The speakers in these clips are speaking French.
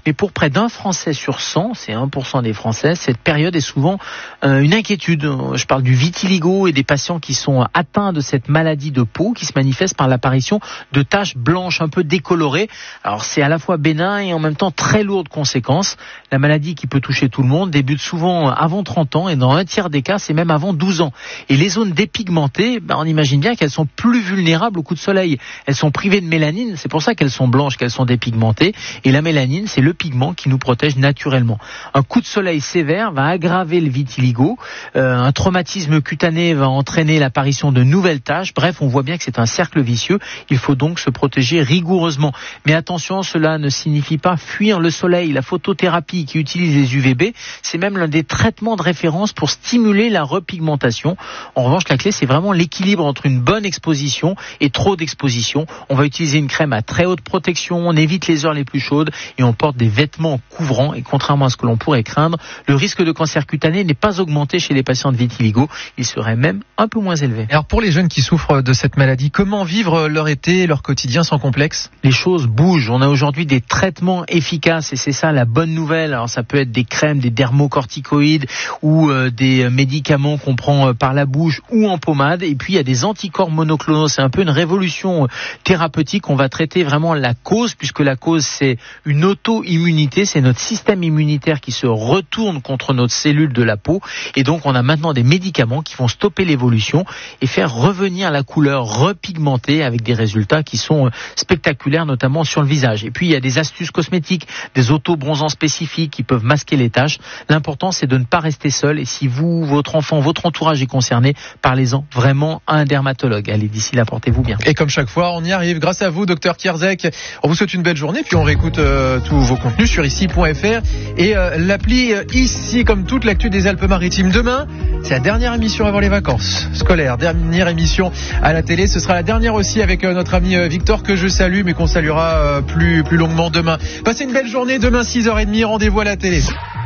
Mais pour près d'un Français sur 100, c'est 1% des Français, cette période est souvent une inquiétude. Je parle du vitiligo et des patients qui sont atteints de cette maladie de peau qui se manifeste par l'apparition de taches blanches un peu décolorées. Alors c'est à la fois bénin et en même temps très lourd de conséquences. La maladie qui peut toucher tout le monde débute souvent avant 30 ans et dans un tiers des cas, c'est même avant 12 ans. Et les zones dépigmentées, on imagine bien qu'elles sont plus vulnérables au coup de soleil. Elles sont privées de mélanine, c'est pour ça qu'elles sont blanches, qu'elles sont dépigmentées. Et la mélanine, c'est le pigment qui nous protège naturellement. Un coup de soleil sévère va aggraver le vitiligo. Un traumatisme cutané va entraîner l'apparition de nouvelles taches. Bref, on voit bien que c'est un cercle vicieux. Il faut donc se protéger rigoureusement. Mais attention, cela ne signifie pas fuir le soleil. La photothérapie qui utilise les UVB, c'est même l'un des traitements de référence pour stimuler la repigmentation. En revanche, la clé, c'est vraiment l'équilibre entre une bonne exposition et trop d'exposition. On va utiliser une crème à très haute protection, on évite les heures les plus chaudes et on porte des vêtements couvrants. Et contrairement à ce que l'on pourrait craindre, le risque de cancer cutané n'est pas augmenté chez les patients de vitiligo. Il serait même un peu moins élevé. Alors pour les jeunes qui souffrent de cette maladie, comment vivre leur été, leur quotidien sans complexe ? Les choses bougent. On a aujourd'hui des traitements efficaces et c'est ça la bonne nouvelle. Alors ça peut être des crèmes, des dermocorticoïdes ou des médicaments qu'on prend par la bouche ou en pommade. Et puis il y a des anticorps monoclonaux. C'est un peu une révolution thérapeutique. On va traiter vraiment la cause, puisque la cause c'est une auto-immunité. C'est notre système immunitaire qui se retourne contre notre cellule de la peau. Et donc on a maintenant des médicaments qui vont stopper l'évolution et faire revenir la couleur repigmentée avec des résultats qui sont spectaculaires, notamment sur le visage. Et puis il y a des astuces cosmétiques, des auto-bronzants spécifiques qui peuvent masquer les taches. L'important c'est de ne pas rester seul. Et si vous, votre enfant, votre entourage est concerné, parlez-en vraiment à un dermatologue. Allez, d'ici là, portez-vous bien. Et comme chaque fois, on y arrive. Grâce à vous, Dr Kierzek. On vous souhaite une belle journée. Puis on réécoute tous vos contenus sur ici.fr et l'appli Ici, comme toute l'actu des Alpes-Maritimes. Demain, c'est la dernière émission avant les vacances scolaires. Dernière émission à la télé. Ce sera la dernière aussi avec notre ami Victor, que je salue, mais qu'on saluera plus longuement demain. Passez une belle journée. Demain, 6h30. Rendez-vous à la télé.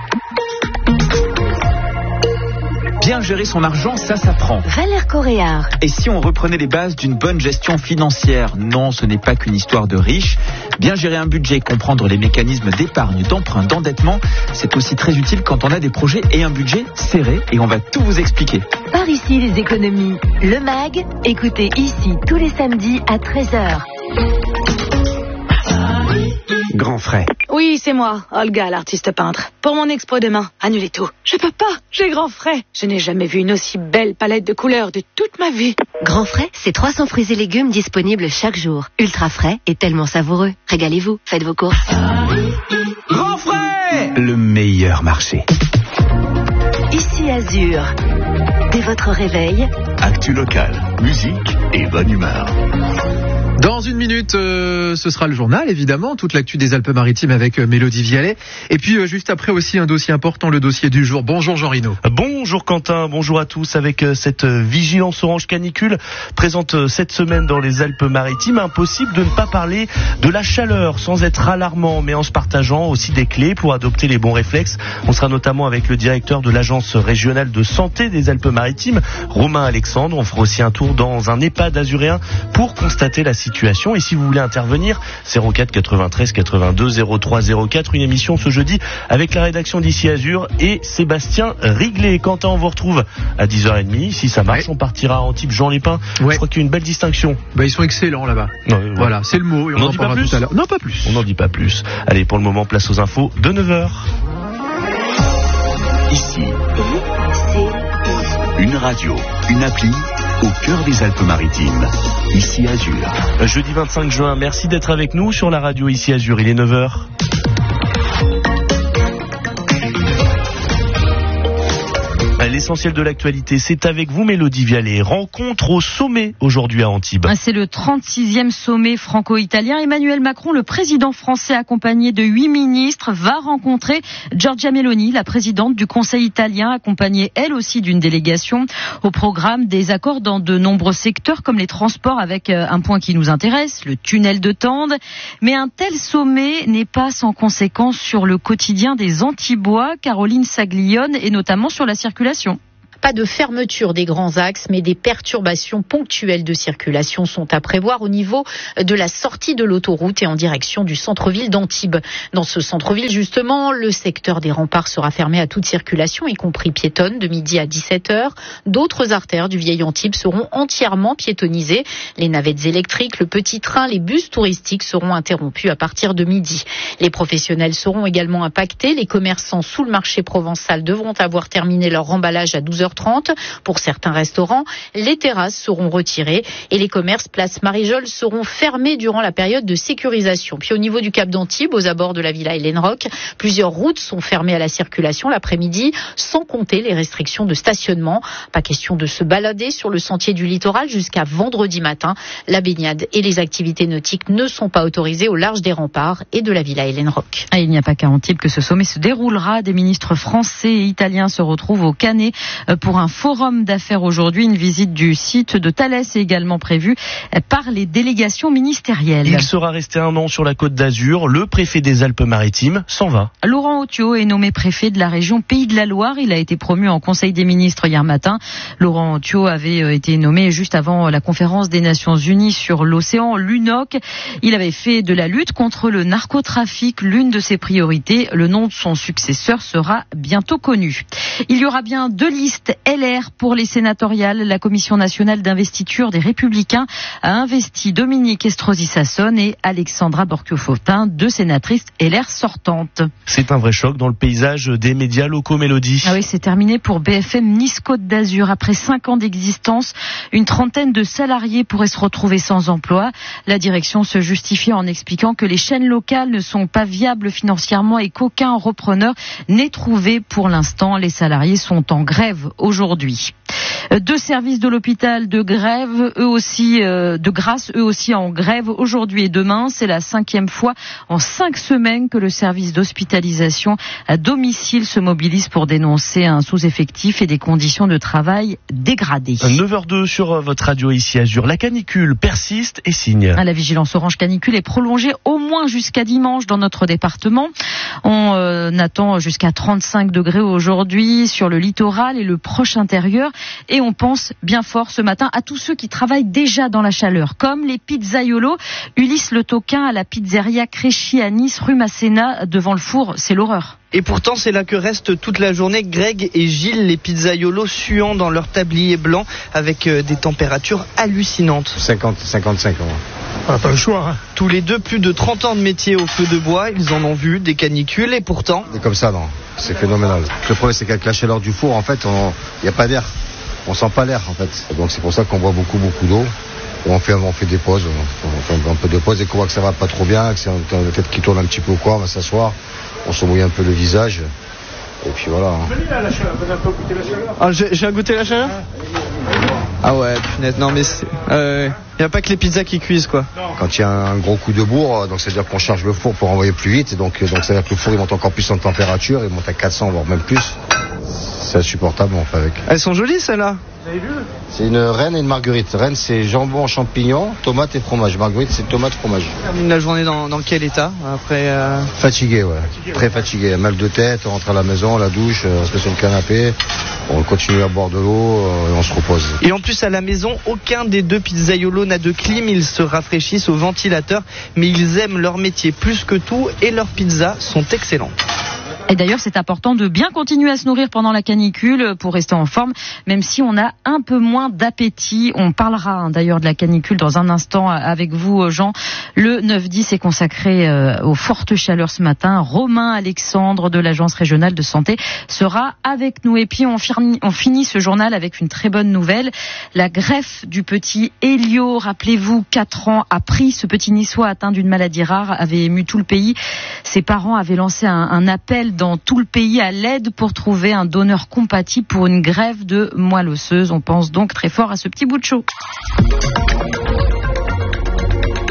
Bien gérer son argent, ça s'apprend. Valère Coréard. Et si on reprenait les bases d'une bonne gestion financière ? Non, ce n'est pas qu'une histoire de riches. Bien gérer un budget, comprendre les mécanismes d'épargne, d'emprunt, d'endettement, c'est aussi très utile quand on a des projets et un budget serré. Et on va tout vous expliquer. Par ici, les économies. Le MAG, écoutez ici tous les samedis à 13h. Grand frais. Oui, c'est moi, Olga, l'artiste peintre. Pour mon expo demain, annulez tout. Je peux pas, j'ai grand frais. Je n'ai jamais vu une aussi belle palette de couleurs de toute ma vie. Grand frais, c'est 300 fruits et légumes disponibles chaque jour. Ultra frais et tellement savoureux. Régalez-vous, faites vos courses. Grand frais ! Le meilleur marché. Ici Azur. Dès votre réveil, actu locale, musique et bonne humeur. Dans une minute, ce sera le journal, évidemment, toute l'actu des Alpes-Maritimes avec Mélodie Vialet. Et puis, juste après aussi, un dossier important, le dossier du jour. Bonjour Jean Rino. Bonjour Quentin, bonjour à tous. Avec cette vigilance orange canicule présente cette semaine dans les Alpes-Maritimes, impossible de ne pas parler de la chaleur sans être alarmant, mais en se partageant aussi des clés pour adopter les bons réflexes. On sera notamment avec le directeur de l'Agence régionale de santé des Alpes-Maritimes, Romain Alexandre. On fera aussi un tour dans un EHPAD azuréen pour constater la situation. Et si vous voulez intervenir, 04 93 82 03 04, une émission ce jeudi avec la rédaction d'Ici Azur et Sébastien Riglet. Quentin, on vous retrouve à 10h30. Si ça marche, on partira à Antibes, Jean Lépin. Je crois qu'il y a une belle distinction. Ils sont excellents là-bas. Voilà, c'est le mot. Et on en dit pas plus. Tout à l'heure. Non, pas plus. On n'en dit pas plus. Allez, pour le moment, place aux infos de 9h. Ici, une radio, une appli au cœur des Alpes-Maritimes. Ici Azur. Jeudi 25 juin, merci d'être avec nous sur la radio Ici Azur. Il est 9h. L'essentiel de l'actualité, c'est avec vous Mélodie Vialet. Rencontre au sommet aujourd'hui à Antibes. C'est le 36e sommet franco-italien. Emmanuel Macron, le président français accompagné de 8 ministres, va rencontrer Giorgia Meloni, la présidente du Conseil italien, accompagnée elle aussi d'une délégation. Au programme, des accords dans de nombreux secteurs comme les transports, avec un point qui nous intéresse, le tunnel de Tende. Mais un tel sommet n'est pas sans conséquence sur le quotidien des Antibois. Caroline Saglione, et notamment sur la circulation. Pas de fermeture des grands axes, mais des perturbations ponctuelles de circulation sont à prévoir au niveau de la sortie de l'autoroute et en direction du centre-ville d'Antibes. Dans ce centre-ville, justement, le secteur des remparts sera fermé à toute circulation, y compris piétonne, de midi à 17h. D'autres artères du vieil Antibes seront entièrement piétonnisées. Les navettes électriques, le petit train, les bus touristiques seront interrompus à partir de midi. Les professionnels seront également impactés. Les commerçants sous le marché provençal devront avoir terminé leur remballage à 12h30. Pour certains restaurants, les terrasses seront retirées et les commerces place Marijol seront fermés durant la période de sécurisation. Puis au niveau du Cap d'Antibes, aux abords de la villa Hélène Roch, plusieurs routes sont fermées à la circulation l'après-midi, sans compter les restrictions de stationnement. Pas question de se balader sur le sentier du littoral jusqu'à vendredi matin. La baignade et les activités nautiques ne sont pas autorisées au large des remparts et de la villa Hélène Roch. Et il n'y a pas qu'à Antibes que ce sommet se déroulera. Des ministres français et italiens se retrouvent au Canet pour un forum d'affaires aujourd'hui. Une visite du site de Thalès est également prévue par les délégations ministérielles. Il sera resté un an sur la Côte d'Azur. Le préfet des Alpes-Maritimes s'en va. Laurent Otio est nommé préfet de la région Pays de la Loire. Il a été promu en Conseil des ministres hier matin. Laurent Otio avait été nommé juste avant la conférence des Nations Unies sur l'océan, l'UNOC. Il avait fait de la lutte contre le narcotrafic l'une de ses priorités. Le nom de son successeur sera bientôt connu. Il y aura bien 2 listes LR pour les sénatoriales. La Commission nationale d'investiture des Républicains a investi Dominique Estrosi-Sassone et Alexandra Borchio-Fontimp, 2 sénatrices LR sortantes. C'est un vrai choc dans le paysage des médias locaux, Mélodie. Ah oui, c'est terminé pour BFM Nice-Côte d'Azur. Après 5 ans d'existence, une trentaine de salariés pourraient se retrouver sans emploi. La direction se justifie en expliquant que les chaînes locales ne sont pas viables financièrement et qu'aucun repreneur n'est trouvé pour l'instant. Les salariés sont en grève aujourd'hui. 2 services de l'hôpital de grève, eux aussi de Grasse, eux aussi en grève aujourd'hui et demain. C'est la 5e fois en 5 semaines que le service d'hospitalisation à domicile se mobilise pour dénoncer un sous-effectif et des conditions de travail dégradées. 9h02 sur votre radio ici Azur. La canicule persiste et signe. La vigilance orange canicule est prolongée au moins jusqu'à dimanche dans notre département. On attend jusqu'à 35 degrés aujourd'hui sur le littoral et le proche intérieur. Et on pense bien fort ce matin à tous ceux qui travaillent déjà dans la chaleur, comme les pizzaiolos. Ulysse Le Toquin à la pizzeria Créchy à Nice, rue Masséna, devant le four, c'est l'horreur. Et pourtant, c'est là que restent toute la journée Greg et Gilles, les pizzaiolos suants dans leur tablier blanc avec des températures hallucinantes. 50-55 ans. On n'a pas le choix. Tous les deux, plus de 30 ans de métier au feu de bois, ils en ont vu des canicules et pourtant... C'est comme ça, non. C'est phénoménal. Le problème, c'est qu'avec la chaleur du four, en fait, il n'y a pas d'air. On sent pas l'air, en fait. Donc c'est pour ça qu'on boit beaucoup d'eau. Et on fait des pauses. On fait un peu de pause et qu'on voit que ça va pas trop bien, que c'est la tête qui tourne un petit peu ou quoi, on va s'asseoir. On se mouille un peu le visage. Et puis voilà. Vous avez un peu goûté la chaleur. Ah, j'ai goûté la chaleur. Ah ouais, punaise, non mais il n'y a pas que les pizzas qui cuisent quoi. Quand il y a un gros coup de bourre, donc c'est-à-dire qu'on charge le four pour envoyer plus vite. Donc ça veut dire que le four il monte encore plus en température, il monte à 400 voire même plus. C'est insupportable, on fait avec. Elles sont jolies celles-là. Vous avez vu ? C'est une reine et une marguerite. Reine c'est jambon, champignons, tomates et fromage. Marguerite c'est tomate, fromage. Termine la journée dans quel état après Fatigué, ouais. Très fatigué. Mal de tête, on rentre à la maison, la douche, on se met sur le canapé, on continue à boire de l'eau et on se repose. Et en plus à la maison, aucun des 2 pizzaiolos n'a de clim, ils se rafraîchissent au ventilateur, mais ils aiment leur métier plus que tout et leurs pizzas sont excellentes. Et d'ailleurs, c'est important de bien continuer à se nourrir pendant la canicule pour rester en forme, même si on a un peu moins d'appétit. On parlera d'ailleurs de la canicule dans un instant avec vous, Jean. Le 9-10 est consacré aux fortes chaleurs ce matin. Romain Alexandre de l'Agence régionale de santé sera avec nous. Et puis, on finit ce journal avec une très bonne nouvelle. La greffe du petit Elio, rappelez-vous, 4 ans a pris. Ce petit niçois atteint d'une maladie rare avait ému tout le pays. Ses parents avaient lancé un appel dans tout le pays à l'aide pour trouver un donneur compatible pour une greffe de moelle osseuse. On pense donc très fort à ce petit bout de chou.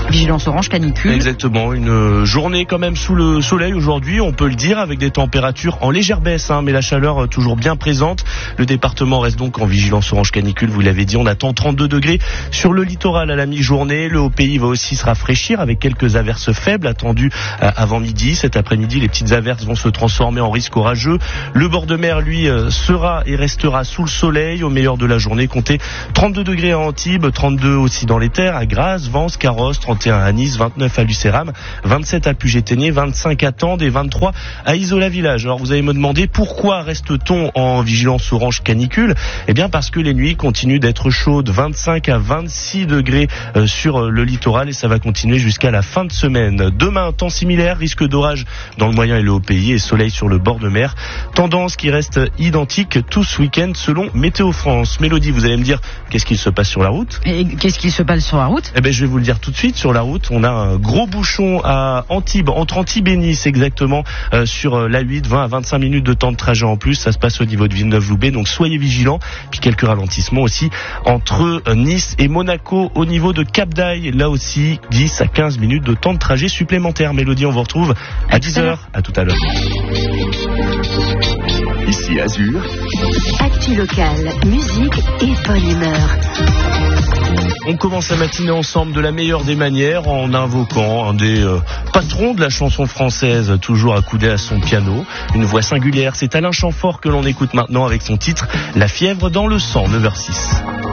Vigilance orange canicule. Exactement, une journée quand même sous le soleil aujourd'hui, on peut le dire, avec des températures en légère baisse, mais la chaleur toujours bien présente. Le département reste donc en vigilance orange canicule, vous l'avez dit, on attend 32 degrés sur le littoral à la mi-journée. Le haut pays va aussi se rafraîchir avec quelques averses faibles attendues avant midi. Cet après-midi, les petites averses vont se transformer en risque orageux. Le bord de mer, lui, sera et restera sous le soleil. Au meilleur de la journée, comptez 32 degrés à Antibes, 32 aussi dans les terres, à Grasse, Vence, Carrosse, 31 à Nice, 29 à Lucéram, 27 à Puget-Théniers, 25 à Tende et 23 à Isola-Village. Alors vous allez me demander pourquoi reste-t-on en vigilance orange canicule ? Eh bien parce que les nuits continuent d'être chaudes, 25 à 26 degrés sur le littoral, et ça va continuer jusqu'à la fin de semaine. Demain, temps similaire, risque d'orage dans le moyen et le haut pays et soleil sur le bord de mer. Tendance qui reste identique tout ce week-end selon Météo France. Mélodie, vous allez me dire qu'est-ce qu'il se passe sur la route ? Et qu'est-ce qu'il se passe sur la route ? Eh ben je vais vous le dire tout de suite. Sur la route, on a un gros bouchon à Antibes, entre Antibes et Nice exactement, sur l'A8, 20 à 25 minutes de temps de trajet en plus. Ça se passe au niveau de Villeneuve-Loubet, donc soyez vigilants. Puis quelques ralentissements aussi entre Nice et Monaco au niveau de Cap d'Aille. Là aussi, 10 à 15 minutes de temps de trajet supplémentaire. Mélodie, on vous retrouve à 10h. À tout à l'heure. Ici Azur. Actu locale, musique et bonne humeur. On commence la matinée ensemble de la meilleure des manières en invoquant un des patrons de la chanson française, toujours accoudé à son piano. Une voix singulière, c'est Alain Chamfort que l'on écoute maintenant avec son titre La fièvre dans le sang, 9h06.